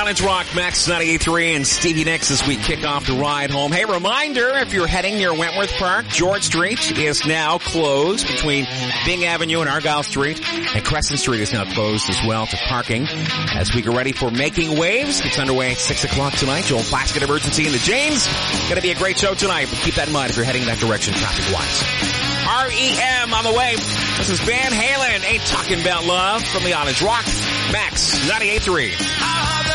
College Rock, Max 98.3 and Stevie Nicks as we kick off the ride home. Hey, reminder, if you're heading near Wentworth Park, George Street is now closed between Byng Avenue and Argyle Street, and Crescent Street is now closed as well to parking. As we get ready for Making Waves, it's underway at 6 o'clock tonight. Joel Plaskett Emergency in the James. Going to be a great show tonight, but keep that in mind if you're heading that direction traffic-wise. REM on the way. This is Van Halen, Ain't Talking About Love from the College Rock, Max 98.3.